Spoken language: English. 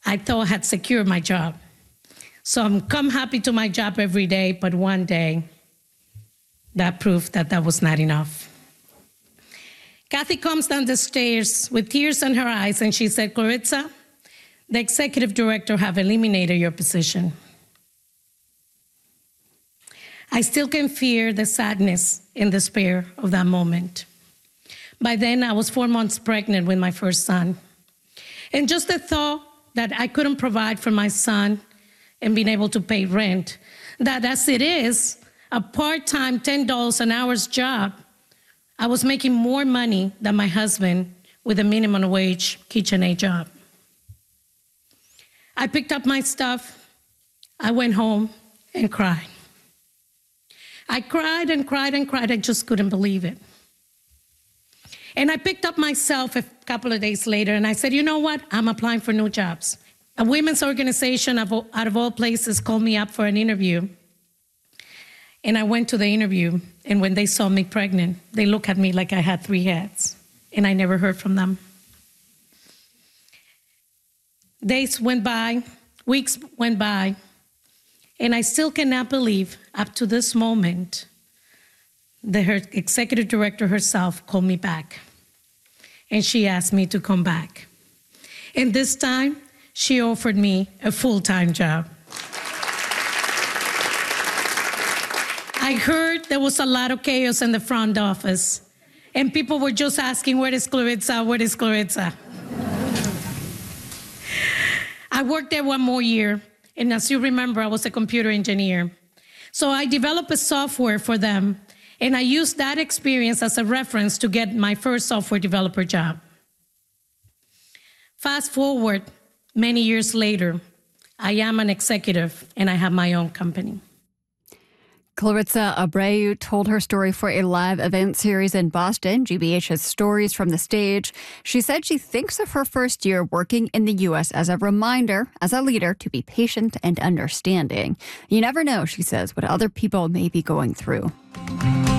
I thought I had secured my job. So I'm come happy to my job every day, but one day, that proved that that was not enough. Kathy comes down the stairs with tears in her eyes, and she said, Clarissa, the executive director have eliminated your position. I still can feel the sadness and despair of that moment. By then, I was 4 months pregnant with my first son. And just the thought that I couldn't provide for my son and being able to pay rent, that as it is, a part-time $10 an hour's job, I was making more money than my husband with a minimum wage KitchenAid job. I picked up my stuff, I went home and cried. I cried and cried and cried, I just couldn't believe it. And I picked up myself a couple of days later and I said, you know what, I'm applying for new jobs. A women's organization out of all places called me up for an interview. And I went to the interview, and when they saw me pregnant, they looked at me like I had 3 heads, and I never heard from them. Days went by, weeks went by, and I still cannot believe, up to this moment, that her executive director herself called me back, and she asked me to come back. And this time, she offered me a full-time job. I heard there was a lot of chaos in the front office, and people were just asking, where is Clarissa, where is Clarissa? I worked there 1 more year, and as you remember, I was a computer engineer. So I developed a software for them, and I used that experience as a reference to get my first software developer job. Fast forward, many years later, I am an executive, and I have my own company. Clarissa Abreu told her story for a live event series in Boston, GBH's Stories from the Stage. She said she thinks of her first year working in the U.S. as a reminder, as a leader, to be patient and understanding. You never know, she says, what other people may be going through.